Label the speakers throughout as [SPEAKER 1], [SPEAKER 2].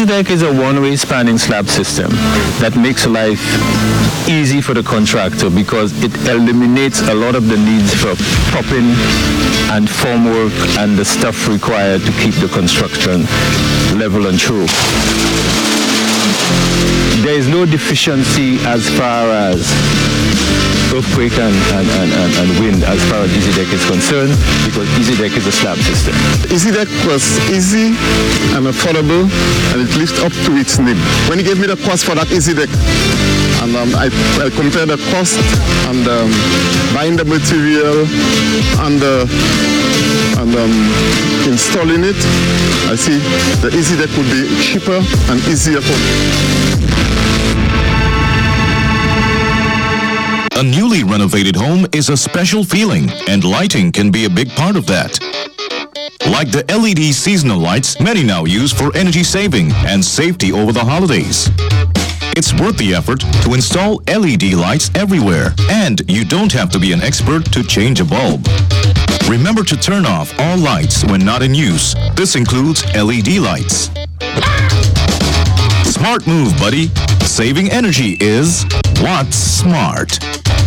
[SPEAKER 1] EasyDeck is a one-way spanning slab system that makes life easy for the contractor because it eliminates a lot of the needs for propping and formwork and the stuff required to keep the construction level and true. There is no deficiency as far as earthquake and wind as far as EasyDeck is concerned because EasyDeck is a slab system.
[SPEAKER 2] EasyDeck was easy and affordable and it lived up to its name. When he gave me the cost for that EasyDeck, and I compared the cost and buying the material and installing it, I see the EasyDeck would be cheaper and easier for me.
[SPEAKER 3] A newly renovated home is a special feeling, and lighting can be a big part of that. Like the LED seasonal lights many now use for energy saving and safety over the holidays. It's worth the effort to install LED lights everywhere, and you don't have to be an expert to change a bulb. Remember to turn off all lights when not in use. This includes LED lights. Smart move, buddy. Saving energy is what's smart.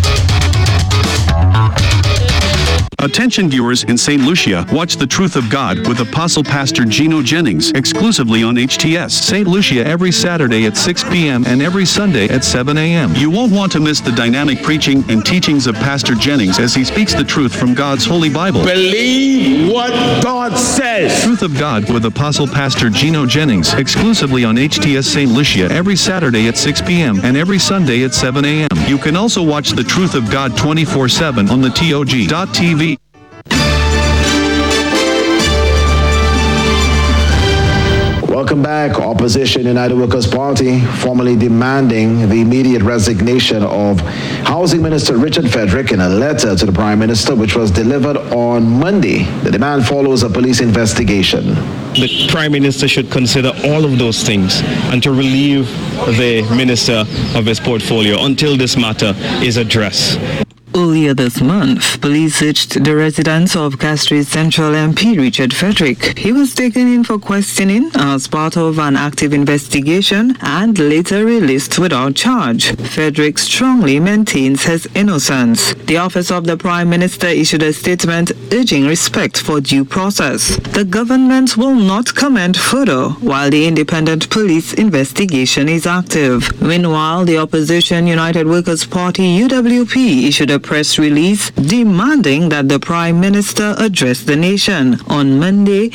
[SPEAKER 4] Attention viewers in St. Lucia, watch The Truth of God with Apostle Pastor Gino Jennings exclusively on HTS St. Lucia every Saturday at 6 p.m. and every Sunday at 7 a.m. You won't want to miss the dynamic preaching and teachings of Pastor Jennings as he speaks the truth from God's Holy Bible.
[SPEAKER 5] Believe what God says.
[SPEAKER 4] Truth of God with Apostle Pastor Gino Jennings exclusively on HTS St. Lucia every Saturday at 6 p.m. and every Sunday at 7 a.m. You can also watch The Truth of God 24/7 on the TOG.TV.
[SPEAKER 6] Welcome back. Opposition United Workers Party formally demanding the immediate resignation of Housing Minister Richard Frederick in a letter to the Prime Minister, which was delivered on Monday. The demand follows a police investigation.
[SPEAKER 7] The Prime Minister should consider all of those things and to relieve the Minister of his portfolio until this matter is addressed.
[SPEAKER 8] Earlier this month, police searched the residence of Castries Central MP Richard Frederick. He was taken in for questioning as part of an active investigation and later released without charge. Frederick strongly maintains his innocence. The Office of the Prime Minister issued a statement urging respect for due process. The government will not comment further while the independent police investigation is active. Meanwhile, the opposition United Workers Party UWP issued a press release demanding that the Prime Minister address the nation. On Monday,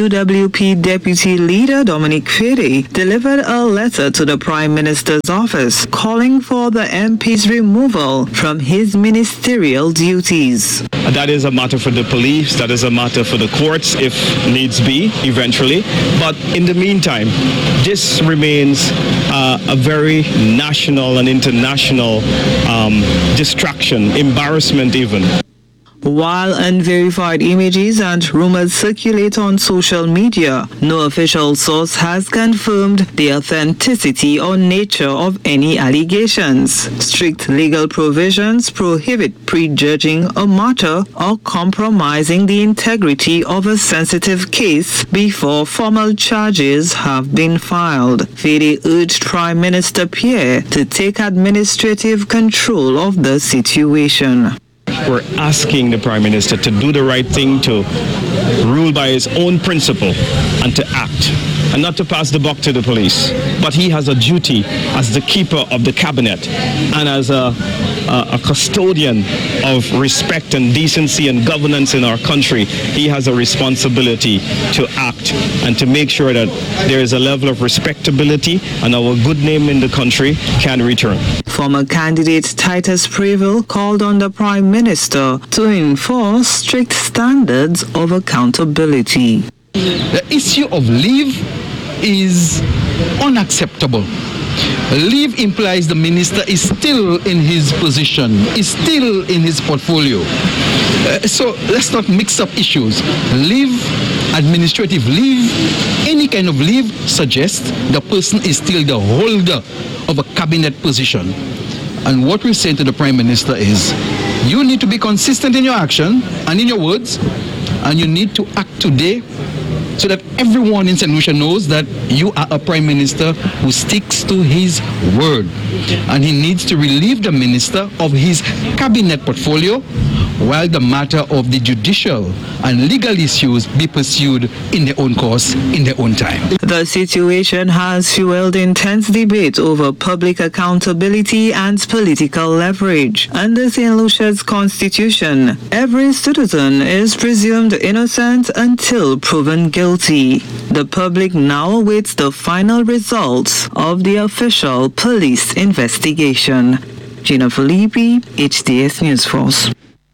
[SPEAKER 8] UWP Deputy Leader Dominic Fede delivered a letter to the Prime Minister's office calling for the MP's removal from his ministerial duties.
[SPEAKER 7] That is a matter for the police, that is a matter for the courts if needs be, eventually. But in the meantime, this remains a very national and international distraction, embarrassment even.
[SPEAKER 8] While unverified images and rumors circulate on social media, no official source has confirmed the authenticity or nature of any allegations. Strict legal provisions prohibit prejudging a matter or compromising the integrity of a sensitive case before formal charges have been filed. Fede urged Prime Minister Pierre to take administrative control of the situation.
[SPEAKER 7] We're asking the Prime Minister to do the right thing, to rule by his own principle and to act, and not to pass the buck to the police. But he has a duty as the keeper of the cabinet and as a custodian of respect and decency and governance in our country. He has a responsibility to act and to make sure that there is a level of respectability and our good name in the country can return.
[SPEAKER 8] Former candidate Titus Preble called on the Prime Minister to enforce strict standards of accountability.
[SPEAKER 9] The issue of leave is unacceptable. Leave implies the minister is still in his position, is still in his portfolio. So let's not mix up issues. Leave, administrative leave, any kind of leave suggests the person is still the holder of a cabinet position. And what we're saying to the Prime Minister is, you need to be consistent in your action and in your words, and you need to act today so that everyone in St. Lucia knows that you are a prime minister who sticks to his word. And he needs to relieve the minister of his cabinet portfolio while the matter of the judicial and legal issues be pursued in their own course, in their own time.
[SPEAKER 8] The situation has fueled intense debate over public accountability and political leverage. Under St. Lucia's constitution, every citizen is presumed innocent until proven guilty. The public now awaits the final results of the official police investigation. Gina Filippi, HTS News Force.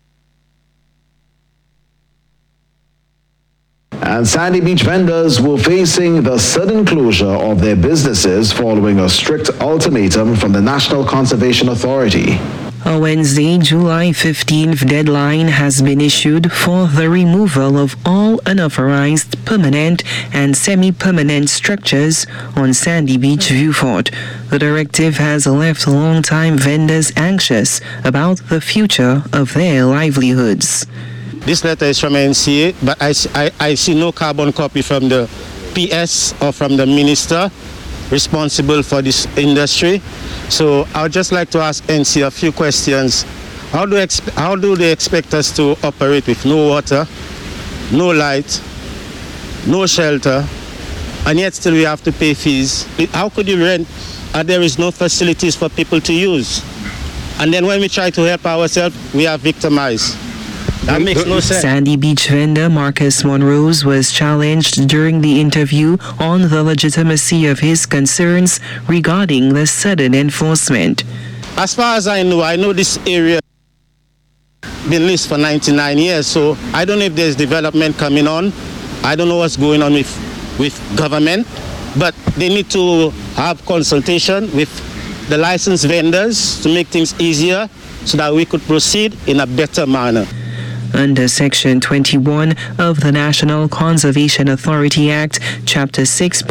[SPEAKER 6] And Sandy Beach vendors were facing the sudden closure of their businesses following a strict ultimatum from the National Conservation Authority.
[SPEAKER 10] A Wednesday, July 15th deadline has been issued for the removal of all unauthorized permanent and semi-permanent structures on Sandy Beach Viewfort. The directive has left longtime vendors anxious about the future of their livelihoods.
[SPEAKER 11] This letter is from NCA, but I see no carbon copy from the PS or from the minister responsible for this industry. So I would just like to ask NCA a few questions. How do they expect us to operate with no water, no light, no shelter, and yet still we have to pay fees? How could you rent and there is no facilities for people to use? And then when we try to help ourselves, we are victimized. That makes no sense.
[SPEAKER 10] Sandy Beach vendor Marcus Monrose was challenged during the interview on the legitimacy of his concerns regarding the sudden enforcement.
[SPEAKER 11] As far as I know this area been leased for 99 years, so I don't know if there's development coming on. I don't know what's going on with government, but they need to have consultation with the licensed vendors to make things easier so that we could proceed in a better manner.
[SPEAKER 10] Under Section 21 of the National Conservation Authority Act, Chapter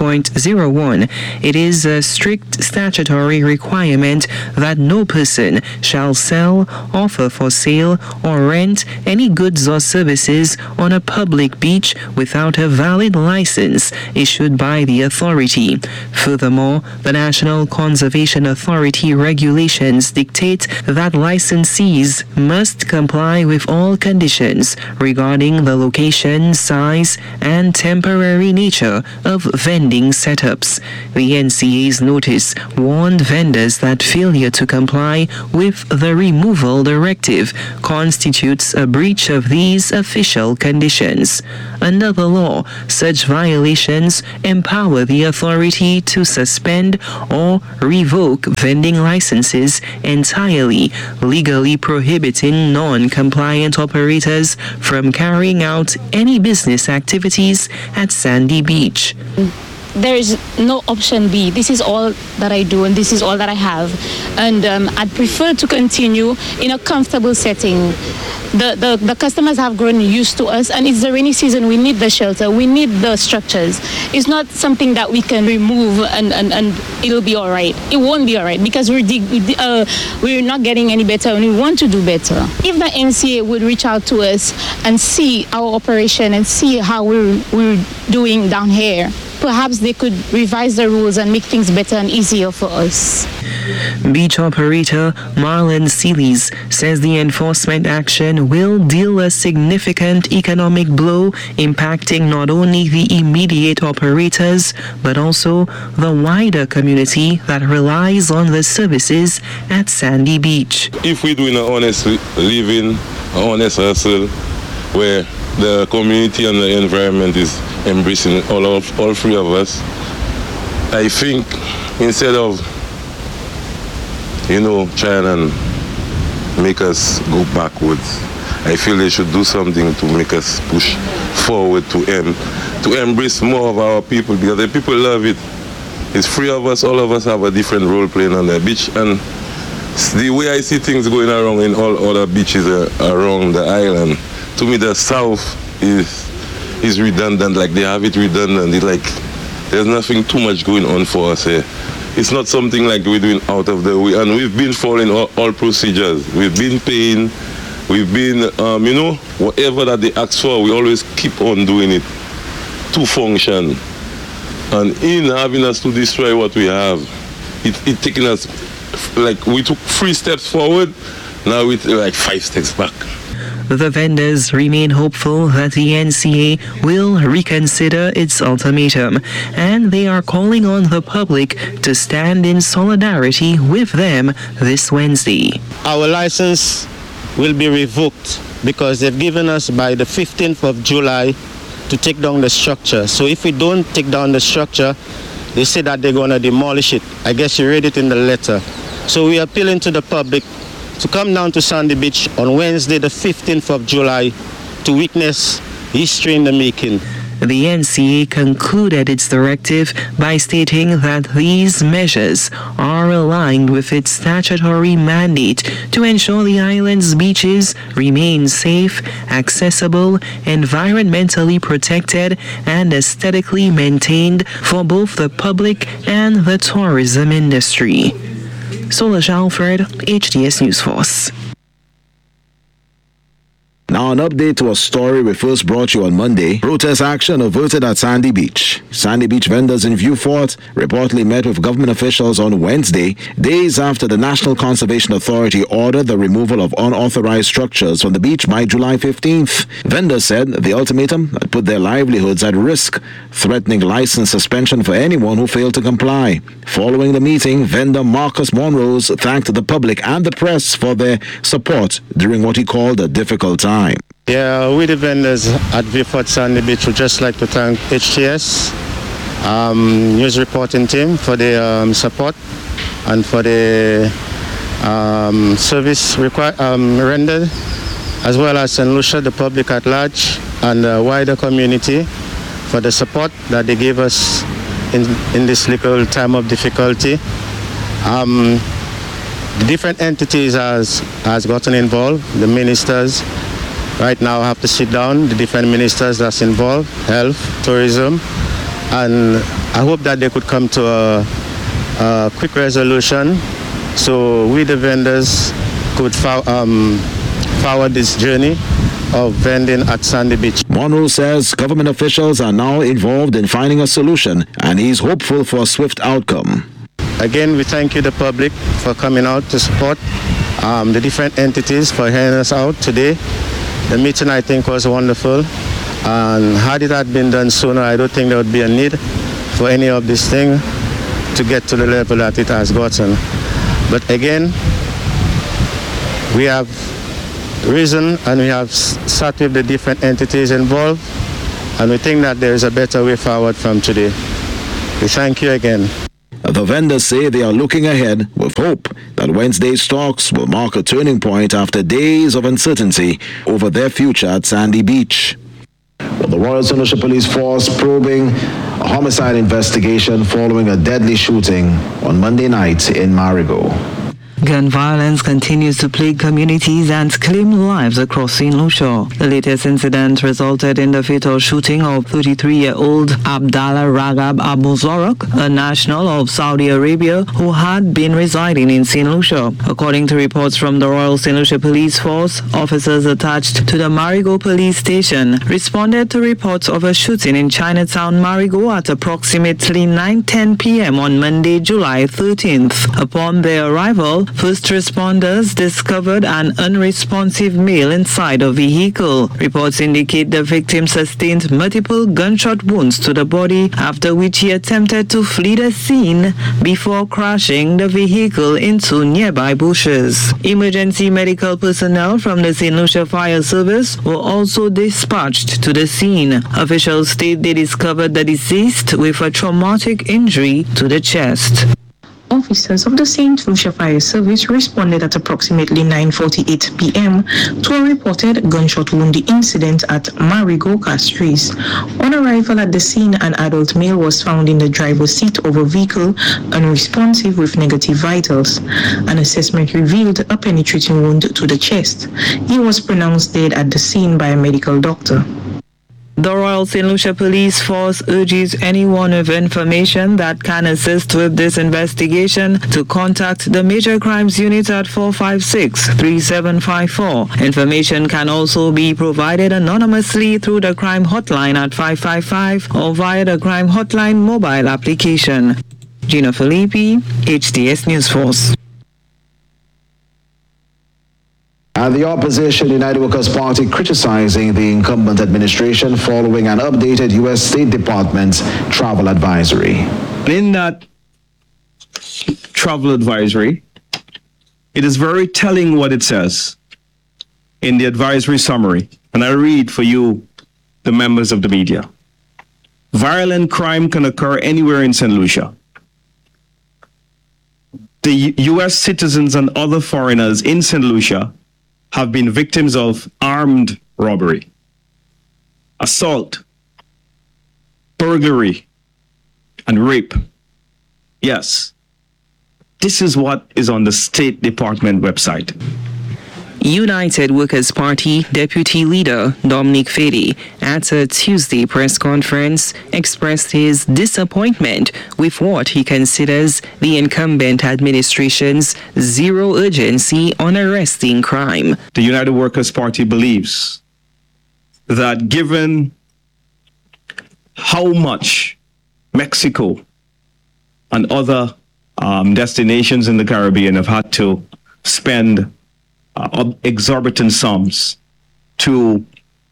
[SPEAKER 10] 6.01, it is a strict statutory requirement that no person shall sell, offer for sale, or rent any goods or services on a public beach without a valid license issued by the authority. Furthermore, the National Conservation Authority regulations dictate that licensees must comply with all conditions regarding the location, size, and temporary nature of vending setups. The NCA's notice warned vendors that failure to comply with the removal directive constitutes a breach of these official conditions. Under the law, such violations empower the authority to suspend or revoke vending licenses entirely, legally prohibiting non-compliant operators from carrying out any business activities at Sandy Beach.
[SPEAKER 12] There is no option B. This is all that I do and this is all that I have. And I'd prefer to continue in a comfortable setting. The customers have grown used to us, and it's the rainy season. We need the shelter. We need the structures. It's not something that we can remove and it'll be all right. It won't be all right because we're not getting any better and we want to do better. If the NCA would reach out to us and see our operation and see how we're doing down here, perhaps they could revise the rules and make things better and easier for us.
[SPEAKER 10] Beach operator Marlon Seelys says the enforcement action will deal a significant economic blow, impacting not only the immediate operators but also the wider community that relies on the services at Sandy Beach.
[SPEAKER 13] If we're doing an honest living, an honest hustle, where the community and the environment is embracing all three of us, I think instead of trying and make us go backwards, I feel they should do something to make us push forward to embrace more of our people, because the people love it. It's three of us, all of us have a different role playing on the beach, and the way I see things going around in all other beaches around the island, to me the south is redundant, like they have it redundant. It's like there's nothing too much going on for us here. It's not something like we're doing out of the way, and we've been following all procedures. We've been paying, we've been, whatever that they ask for, we always keep on doing it. to function. And in having us to destroy what we have, it taking us, like, we took 3 steps forward, now it's like 5 steps back.
[SPEAKER 10] The vendors remain hopeful that the NCA will reconsider its ultimatum, and they are calling on the public to stand in solidarity with them this Wednesday.
[SPEAKER 11] Our license will be revoked because they've given us by the 15th of July to take down the structure. So if we don't take down the structure, they say that they're going to demolish it. I guess you read it in the letter. So we are appealing to the public to come down to Sandy Beach on Wednesday, the 15th of July, to witness history in the making.
[SPEAKER 10] The NCA concluded its directive by stating that these measures are aligned with its statutory mandate to ensure the island's beaches remain safe, accessible, environmentally protected, and aesthetically maintained for both the public and the tourism industry. Solange Alfred, HTS News Force.
[SPEAKER 6] Now an update to a story we first brought you on Monday. Protest action averted at Sandy Beach. Sandy Beach vendors in Vieux Fort reportedly met with government officials on Wednesday, days after the National Conservation Authority ordered the removal of unauthorized structures from the beach by July 15th. Vendors said the ultimatum had put their livelihoods at risk, threatening license suspension for anyone who failed to comply. Following the meeting, vendor Marcus Monrose thanked the public and the press for their support during what he called a difficult time.
[SPEAKER 11] Yeah, we the vendors at Vieux Fort Sandy Beach would just like to thank HTS news reporting team for the support and for the service rendered, as well as St. Lucia, the public at large, and the wider community for the support that they gave us in this little time of difficulty. The different entities has gotten involved. The ministers right now have to sit down, the different ministers that's involved, health, tourism, and I hope that they could come to a quick resolution so we the vendors could forward this journey of vending at Sandy Beach.
[SPEAKER 6] Monroe says government officials are now involved in finding a solution and he's hopeful for a swift outcome.
[SPEAKER 11] Again, we thank you, the public, for coming out to support the different entities for hearing us out today. The meeting, I think, was wonderful, and had it had been done sooner, I don't think there would be a need for any of this thing to get to the level that it has gotten. But again, we have risen and we have sat with the different entities involved, and we think that there is a better way forward from today. We thank you again.
[SPEAKER 6] The vendors say they are looking ahead with hope that Wednesday's talks will mark a turning point after days of uncertainty over their future at Sandy Beach. Well, the Royal St. Lucia Police Force probing a homicide investigation following a deadly shooting on Monday night in Marigot.
[SPEAKER 8] Gun violence continues to plague communities and claim lives across St. Lucia. The latest incident resulted in the fatal shooting of 33-year-old Abdallah Ragab Abu Zorak, a national of Saudi Arabia who had been residing in St. Lucia. According to reports from the Royal St. Lucia Police Force, officers attached to the Marigot police station responded to reports of a shooting in Chinatown, Marigot at approximately 9:10 p.m. on Monday, July 13th. Upon their arrival, first responders discovered an unresponsive male inside a vehicle. Reports indicate the victim sustained multiple gunshot wounds to the body, after which he attempted to flee the scene before crashing the vehicle into nearby bushes. Emergency medical personnel from the St. Lucia Fire Service were also dispatched to the scene. Officials state they discovered the deceased with a traumatic injury to the chest.
[SPEAKER 14] Officers of the St. Lucia Fire Service responded at approximately 9:48 p.m. to a reported gunshot wound incident at Marigot Castries. On arrival at the scene, an adult male was found in the driver's seat of a vehicle, unresponsive with negative vitals. An assessment revealed a penetrating wound to the chest. He was pronounced dead at the scene by a medical doctor.
[SPEAKER 8] The Royal St. Lucia Police Force urges anyone with information that can assist with this investigation to contact the Major Crimes Unit at 456-3754. Information can also be provided anonymously through the crime hotline at 555 or via the crime hotline mobile application. Gina Filippi, HTS News Force.
[SPEAKER 6] And the opposition United Workers' Party criticizing the incumbent administration following an updated U.S. State Department's travel advisory.
[SPEAKER 7] In that travel advisory, it is very telling what it says in the advisory summary. And I read for you, the members of the media. Violent crime can occur anywhere in St. Lucia. The U.S. citizens and other foreigners in St. Lucia have been victims of armed robbery, assault, burglary, and rape. Yes, this is what is on the State Department website.
[SPEAKER 10] United Workers' Party Deputy Leader Dominic Fede at a Tuesday press conference expressed his disappointment with what he considers the incumbent administration's zero urgency on arresting crime.
[SPEAKER 7] The United Workers' Party believes that given how much Mexico and other destinations in the Caribbean have had to spend exorbitant sums to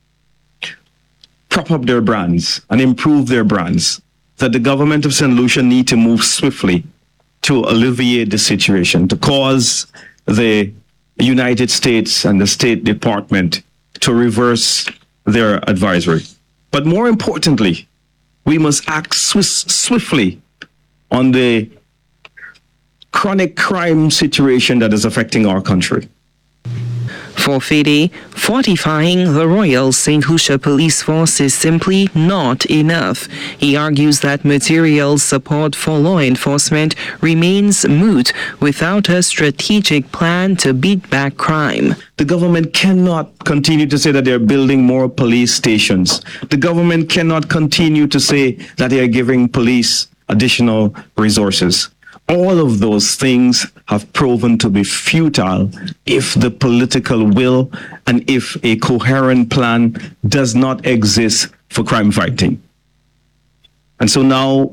[SPEAKER 7] prop up their brands and improve their brands, that the government of St. Lucia need to move swiftly to alleviate the situation, to cause the United States and the State Department to reverse their advisory. But more importantly, we must act swiftly on the chronic crime situation that is affecting our country.
[SPEAKER 10] For Fede, fortifying the Royal St. Lucia Police Force is simply not enough. He argues that material support for law enforcement remains moot without a strategic plan to beat back crime.
[SPEAKER 7] The government cannot continue to say that they're building more police stations. The government cannot continue to say that they are giving police additional resources. All of those things have proven to be futile if the political will and if a coherent plan does not exist for crime fighting. And so now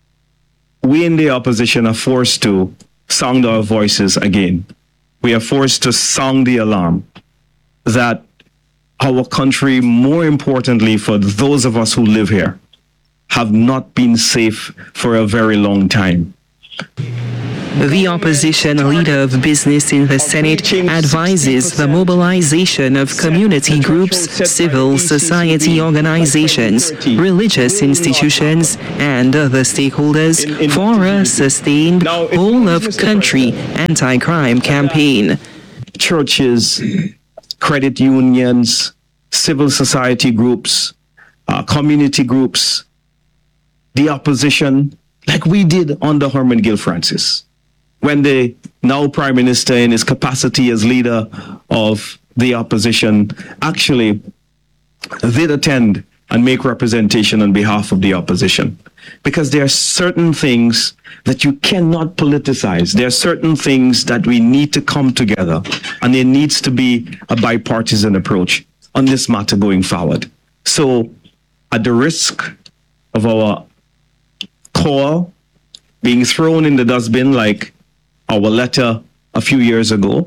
[SPEAKER 7] we in the opposition are forced to sound our voices again. We are forced to sound the alarm that our country, more importantly for those of us who live here, have not been safe for a very long time.
[SPEAKER 10] The opposition leader of business in the Senate advises the mobilization of community groups, civil society organizations, religious institutions, and other stakeholders for a sustained whole-of-country anti-crime campaign.
[SPEAKER 7] Churches, credit unions, civil society groups, community groups, the opposition, like we did under Herman Gill Francis, when the now Prime Minister, in his capacity as leader of the opposition, actually did attend and make representation on behalf of the opposition. Because there are certain things that you cannot politicize. There are certain things that we need to come together, and there needs to be a bipartisan approach on this matter going forward. So, at the risk of our call being thrown in the dustbin like our letter a few years ago,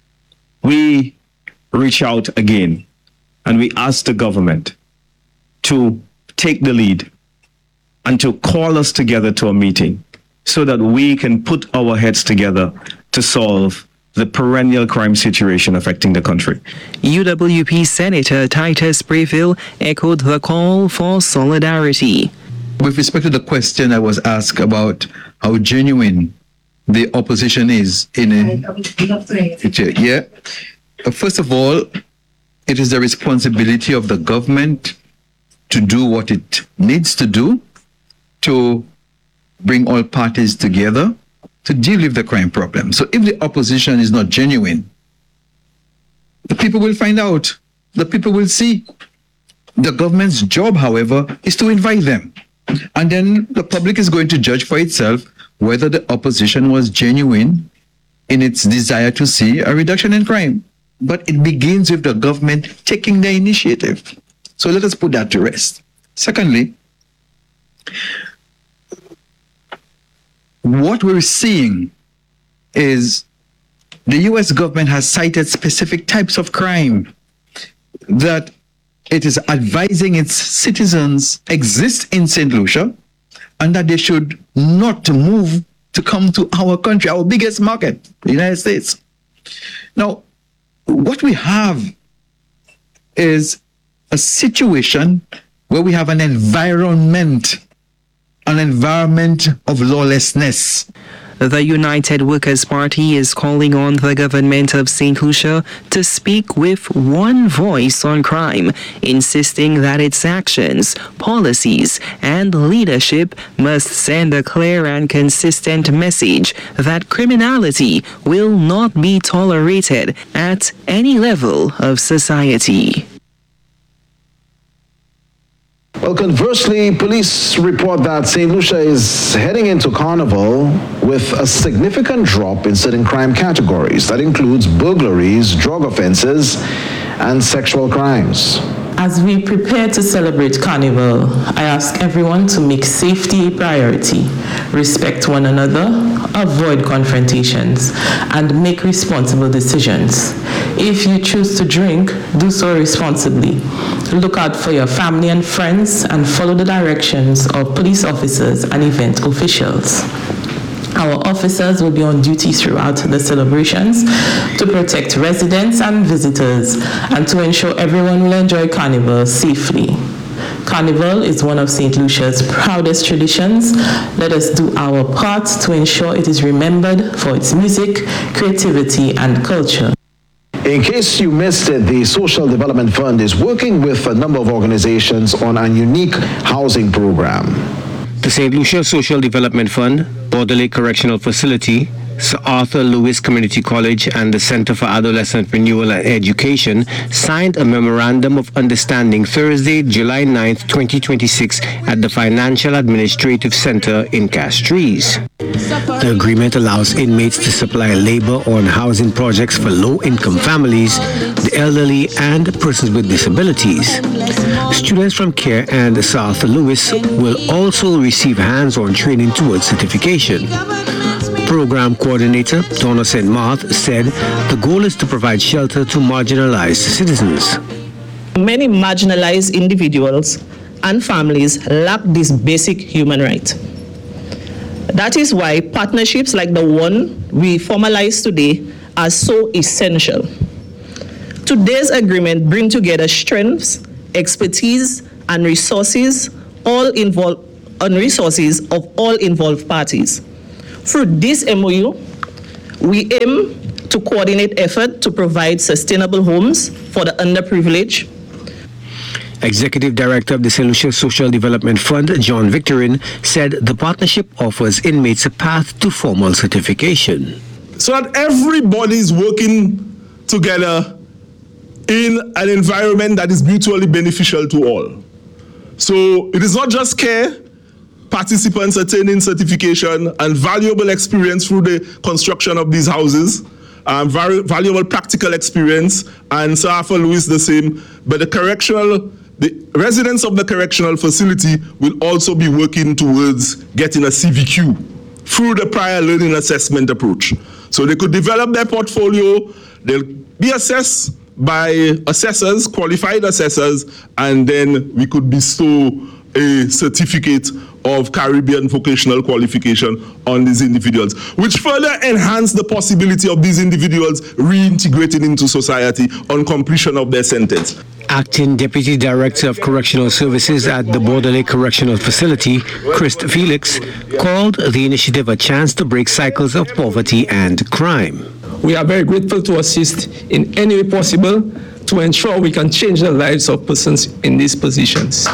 [SPEAKER 7] we reach out again and we ask the government to take the lead and to call us together to a meeting so that we can put our heads together to solve the perennial crime situation affecting the country.
[SPEAKER 10] UWP Senator Titus Brayville echoed the call for solidarity.
[SPEAKER 9] With respect to the question I was asked about how genuine the opposition is in first of all, it is the responsibility of the government to do what it needs to do to bring all parties together to deal with the crime problem. So if the opposition is not genuine, the people will find out, the people will see.
[SPEAKER 15] The government's job, however, is to invite them. And then the public is going to judge for itself whether the opposition was genuine in its desire to see a reduction in crime. But it begins with the government taking the initiative. So let us put that to rest. Secondly, what we're seeing is the U.S. government has cited specific types of crime that it is advising its citizens exist in St. Lucia and that they should not move to come to our country, our biggest market, the United States. Now, what we have is a situation where we have an environment of lawlessness.
[SPEAKER 10] The United Workers' Party is calling on the government of St. Lucia to speak with one voice on crime, insisting that its actions, policies, and leadership must send a clear and consistent message that criminality will not be tolerated at any level of society.
[SPEAKER 6] Well, conversely, police report that St. Lucia is heading into Carnival with a significant drop in certain crime categories. That includes burglaries, drug offenses, and sexual crimes.
[SPEAKER 16] As we prepare to celebrate Carnival, I ask everyone to make safety a priority, respect one another, avoid confrontations, and make responsible decisions. If you choose to drink, do so responsibly. Look out for your family and friends and follow the directions of police officers and event officials. Our officers will be on duty throughout the celebrations to protect residents and visitors and to ensure everyone will enjoy Carnival safely. Carnival is one of St. Lucia's proudest traditions. Let us do our part to ensure it is remembered for its music, creativity, and culture.
[SPEAKER 6] In case you missed it, the Social Development Fund is working with a number of organizations on a unique housing program.
[SPEAKER 17] The St. Lucia Social Development Fund, Border Lake Correctional Facility, Sir Arthur Lewis Community College, and the Center for Adolescent Renewal and Education signed a Memorandum of Understanding Thursday, July 9, 2026 at the Financial Administrative Center in Castries. The agreement allows inmates to supply labor on housing projects for low-income families, the elderly, and persons with disabilities. Students from CARE and Sir Arthur Lewis will also receive hands-on training towards certification. Program Coordinator Donna St. Marth said the goal is to provide shelter to marginalized citizens.
[SPEAKER 18] Many marginalized individuals and families lack this basic human right. That is why partnerships like the one we formalized today are so essential. Today's agreement brings together strengths, expertise, and resources of all involved parties. Through this MOU, we aim to coordinate effort to provide sustainable homes for the underprivileged.
[SPEAKER 17] Executive Director of the St. Lucia Social Development Fund, John Victorin, said the partnership offers inmates a path to formal certification.
[SPEAKER 5] So that everybody is working together in an environment that is mutually beneficial to all. So it is not just care. Participants attaining certification and valuable experience through the construction of these houses, very valuable practical experience, and Sir Arthur Lewis the same. But the residents of the correctional facility will also be working towards getting a CVQ through the prior learning assessment approach. So they could develop their portfolio, they'll be assessed by assessors, qualified assessors, and then we could bestow a certificate of Caribbean vocational qualification on these individuals, which further enhance the possibility of these individuals reintegrating into society on completion of their sentence.
[SPEAKER 17] Acting Deputy Director of Correctional Services at the Border Lake Correctional Facility, Chris Felix, called the initiative a chance to break cycles of poverty and crime.
[SPEAKER 19] We are very grateful to assist in any way possible to ensure we can change the lives of persons in these positions.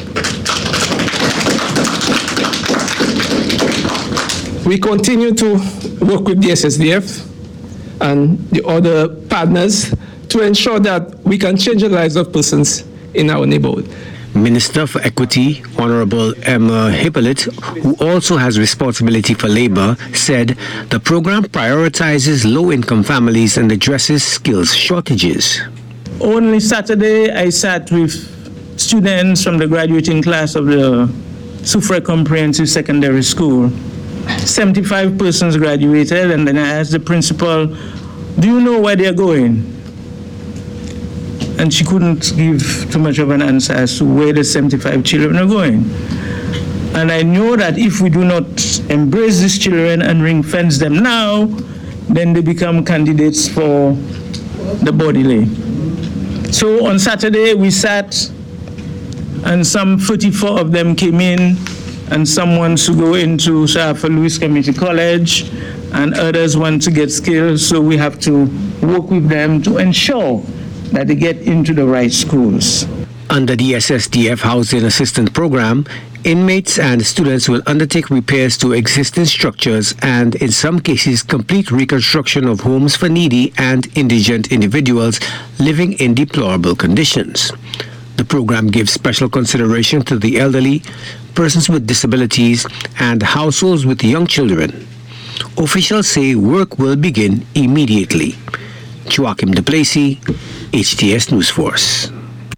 [SPEAKER 19] We continue to work with the SSDF and the other partners to ensure that we can change the lives of persons in our neighborhood.
[SPEAKER 17] Minister for Equity, Honorable Emma Hippolyte, who also has responsibility for labor, said the program prioritizes low-income families and addresses skills shortages.
[SPEAKER 20] Only Saturday, I sat with students from the graduating class of the Soufrière Comprehensive Secondary School. 75 persons graduated, and then I asked the principal, do you know where they're going? And she couldn't give too much of an answer as to where the 75 children are going. And I know that if we do not embrace these children and ring-fence them now, then they become candidates for the bodily. So on Saturday we sat, and some 34 of them came in, and some wants to go into Sir Arthur Lewis Community College, and others want to get skills, so we have to work with them to ensure that they get into the right schools.
[SPEAKER 17] Under the SSDF Housing Assistance Program, inmates and students will undertake repairs to existing structures and, in some cases, complete reconstruction of homes for needy and indigent individuals living in deplorable conditions. The program gives special consideration to the elderly, persons with disabilities, and households with young children. Officials say work will begin immediately. Joachim de Plessis, HTS News Force.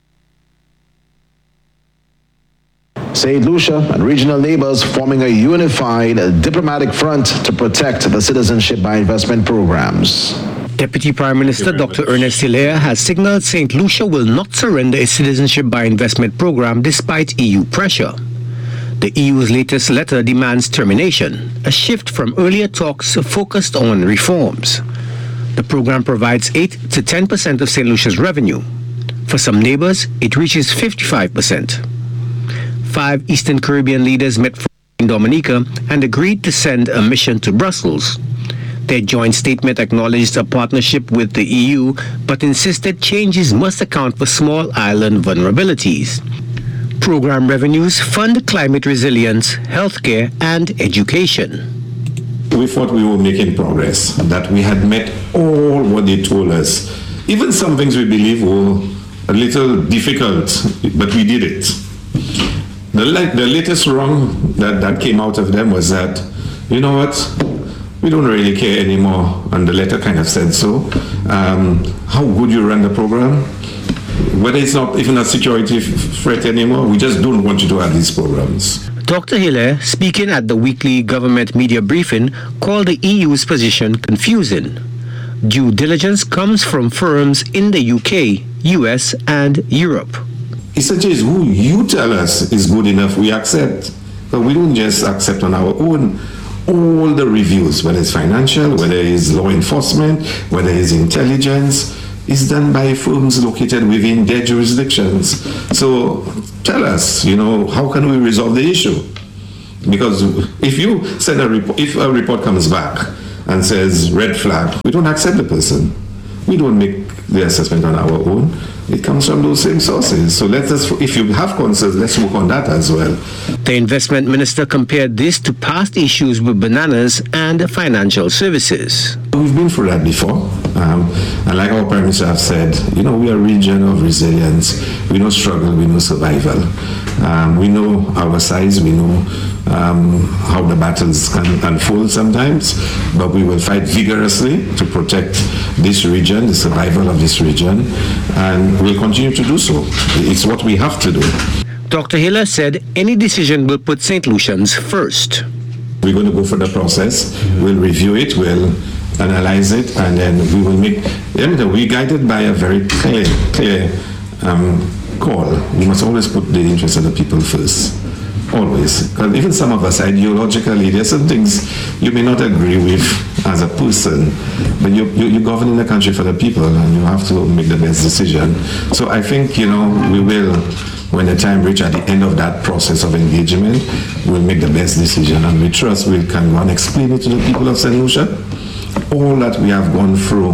[SPEAKER 6] St. Lucia and regional neighbors forming a unified diplomatic front to protect the citizenship by investment programs.
[SPEAKER 17] Deputy Prime Minister Dr. Ernest Hilaire has signaled St. Lucia will not surrender its citizenship by investment program despite EU pressure. The EU's latest letter demands termination, a shift from earlier talks focused on reforms. The program provides 8 to 10% of St. Lucia's revenue. For some neighbors, it reaches 55%. 5 Eastern Caribbean leaders met in Dominica and agreed to send a mission to Brussels. Their joint statement acknowledged a partnership with the EU, but insisted changes must account for small island vulnerabilities. Program revenues fund climate resilience, healthcare, and education.
[SPEAKER 21] We thought we were making progress, that we had met all what they told us. Even some things we believe were a little difficult, but we did it. The latest wrong that came out of them was that, you know what, we don't really care anymore, and the letter kind of said so. How would you run the program? Whether it's not even a security threat anymore, we just don't want you to have these programs.
[SPEAKER 17] Dr. Hilaire, speaking at the weekly government media briefing, called the EU's position confusing. Due diligence comes from firms in the UK, US, and Europe.
[SPEAKER 21] He suggests who you tell us is good enough, we accept. But we don't just accept on our own. All the reviews, whether it's financial, whether it's law enforcement, whether it's intelligence, is done by firms located within their jurisdictions. So tell us, how can we resolve the issue? Because if you send a report, if a report comes back and says red flag, we don't accept the person. We don't make the assessment on our own. It comes from those same sources. So if you have concerns, let's work on that as well.
[SPEAKER 17] The investment minister compared this to past issues with bananas and financial services.
[SPEAKER 21] We've been through that before. And like our Prime Minister have said, we are a region of resilience. We know struggle, we know survival. We know our size, we know how the battles can unfold sometimes, but we will fight vigorously to protect this region, the survival of this region, and we'll continue to do so. It's what we have to do.
[SPEAKER 17] Dr. Hilaire said any decision will put St. Lucians first.
[SPEAKER 21] We're going to go through the process, we'll review it, we'll analyze it, and then we will make, we're guided by a very clear call. We must always put the interests of the people first. Always. Because even some of us, ideologically, there's some things you may not agree with as a person, but you govern the country for the people, and you have to make the best decision. So I think, we will, when the time reaches at the end of that process of engagement, we'll make the best decision, and we trust we can go and explain it to the people of St. Lucia. All that we have gone through,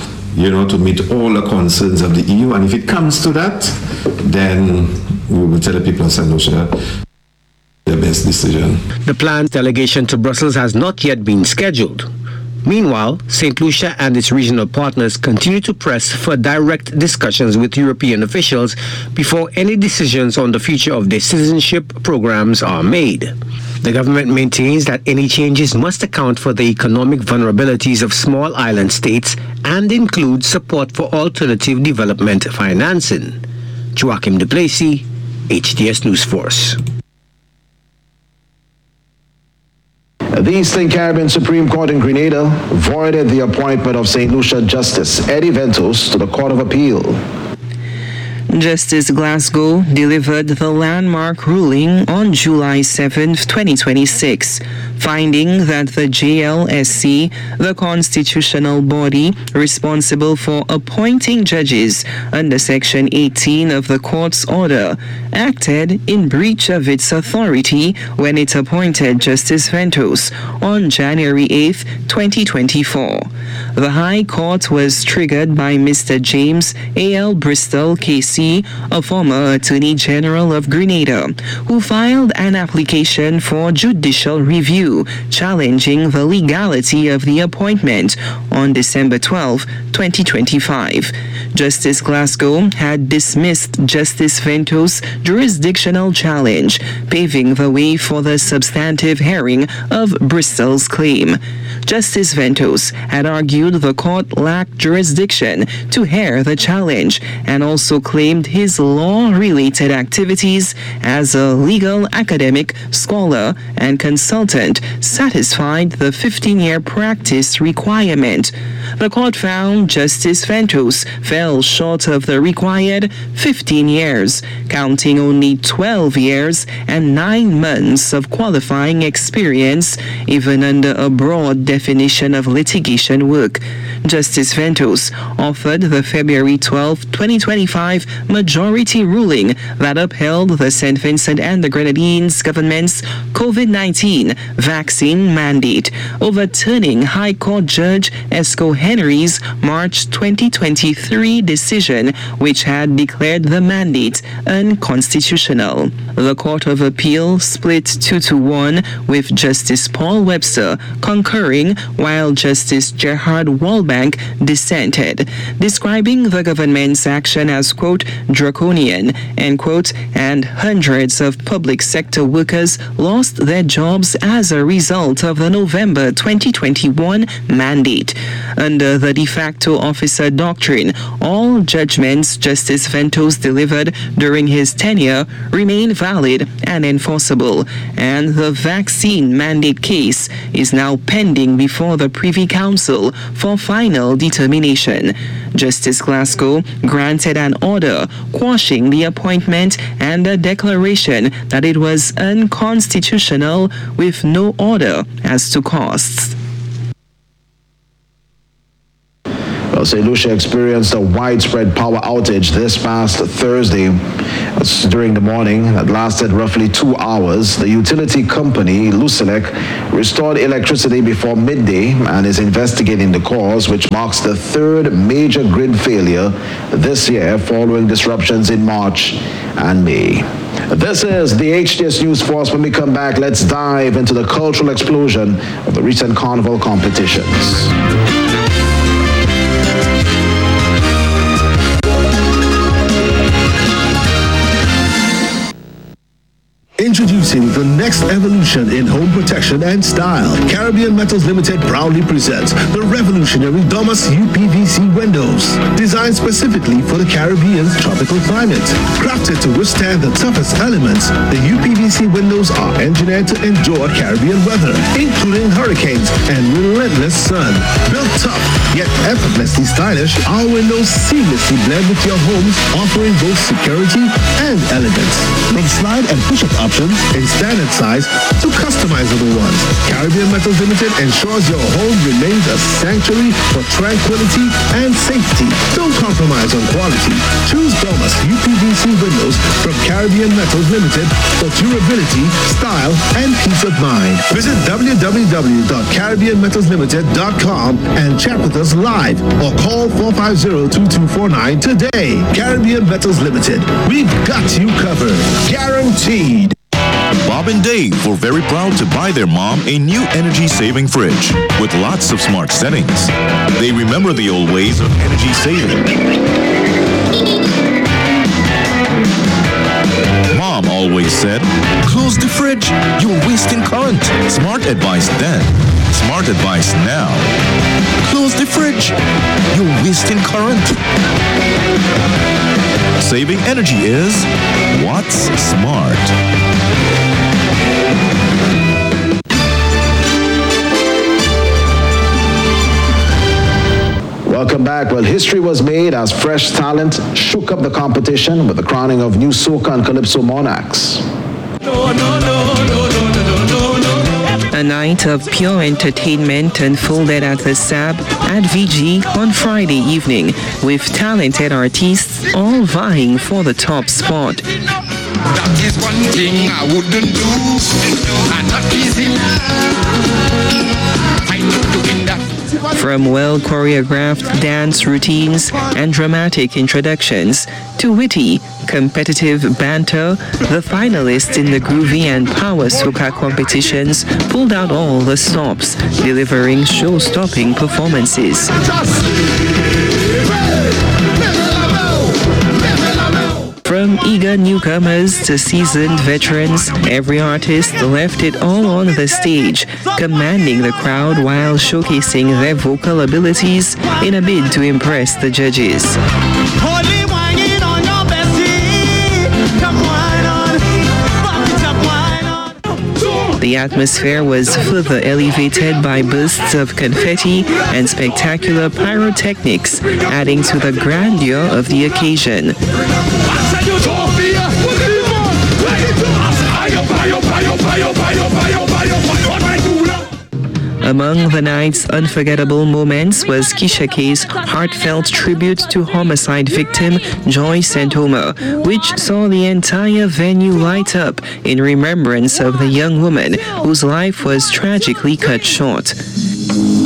[SPEAKER 21] to meet all the concerns of the EU, and if it comes to that, then we will tell the people of St. Lucia the best decision.
[SPEAKER 17] The planned delegation to Brussels has not yet been scheduled. Meanwhile, St. Lucia and its regional partners continue to press for direct discussions with European officials before any decisions on the future of their citizenship programs are made. The government maintains that any changes must account for the economic vulnerabilities of small island states and include support for alternative development financing. Joachim de Plessis, HTS News Force.
[SPEAKER 6] The Eastern Caribbean Supreme Court in Grenada voided the appointment of St. Lucia Justice Eddie Ventos to the Court of Appeal.
[SPEAKER 10] Justice Glasgow delivered the landmark ruling on July 7, 2026, finding that the JLSC, the constitutional body responsible for appointing judges under Section 18 of the court's order, acted in breach of its authority when it appointed Justice Ventos on January 8, 2024. The High Court was triggered by Mr. James A.L. Bristol, KC, a former Attorney General of Grenada, who filed an application for judicial review challenging the legality of the appointment on December 12, 2025. Justice Glasgow had dismissed Justice Ventos' jurisdictional challenge, paving the way for the substantive hearing of Bristol's claim. Justice Ventos had argued the court lacked jurisdiction to hear the challenge and also claimed his law-related activities as a legal academic, scholar, and consultant satisfied the 15-year practice requirement. The court found Justice Ventos fell short of the required 15 years, counting only 12 years and 9 months of qualifying experience, even under a broad definition of litigation work. Justice Ventos offered the February 12, 2025 majority ruling that upheld the St. Vincent and the Grenadines government's COVID-19 vaccine mandate, overturning High Court Judge Esco Henry's March 2023 decision, which had declared the mandate unconstitutional. The Court of Appeal split 2-1, with Justice Paul Webster concurring, while Justice Gerhard Walbank dissented, describing the government's action as, quote, draconian, end quote, and hundreds of public sector workers lost their jobs as a result of the November 2021 mandate. Under the de facto officer doctrine, all judgments Justice Ventos delivered during his tenure remain valid and enforceable, and the vaccine mandate case is now pending before the Privy Council for final determination. Justice Glasgow granted an order quashing the appointment and a declaration that it was unconstitutional, with no order as to costs.
[SPEAKER 6] Well, St. Lucia experienced a widespread power outage this past Thursday during the morning that lasted roughly 2 hours. The utility company, Lucelec, restored electricity before midday and is investigating the cause, which marks the third major grid failure this year following disruptions in March and May. This is the HTS News Force. When we come back, let's dive into the cultural explosion of the recent carnival competitions.
[SPEAKER 1] Introducing the next evolution in home protection and style. Caribbean Metals Limited proudly presents the revolutionary Domus UPVC windows. Designed specifically for the Caribbean's tropical climate. Crafted to withstand the toughest elements, the UPVC windows are engineered to endure Caribbean weather, including hurricanes and relentless sun. Built tough, yet effortlessly stylish, our windows seamlessly blend with your homes, offering both security and elegance. From slide and push-up options in standard size to customizable ones, Caribbean Metals Limited ensures your home remains a sanctuary for tranquility and safety. Don't compromise on quality. Choose Domus UPVC windows from Caribbean Metals Limited for durability, style, and peace of mind. Visit www.caribbeanmetalslimited.com and chat with us live or call 450-2249 today. Caribbean Metals Limited. We've got you covered. Guaranteed.
[SPEAKER 3] Bob and Dave were very proud to buy their mom a new energy-saving fridge with lots of smart settings. They remember the old ways of energy saving. Mom always said, "Close the fridge, you're wasting current." Smart advice then, smart advice now. Close the fridge, you're wasting current. Saving energy is what's smart.
[SPEAKER 6] Welcome back. Well, history was made as fresh talent shook up the competition with the crowning of new soca and calypso monarchs.
[SPEAKER 10] A night of pure entertainment unfolded at the SAB at VG on Friday evening, with talented artists all vying for the top spot.
[SPEAKER 2] That is one thing I wouldn't do, and not easy. I need to win that.
[SPEAKER 10] From well-choreographed dance routines and dramatic introductions to witty, competitive banter, the finalists in the groovy and power soca competitions pulled out all the stops, delivering show-stopping performances. From eager newcomers to seasoned veterans, every artist left it all on the stage, commanding the crowd while showcasing their vocal abilities in a bid to impress the judges. The atmosphere was further elevated by bursts of confetti and spectacular pyrotechnics, adding to the grandeur of the occasion. Among the night's unforgettable moments was Keisha K's heartfelt tribute to homicide victim Joy Santoma, which saw the entire venue light up in remembrance of the young woman whose life was tragically cut short.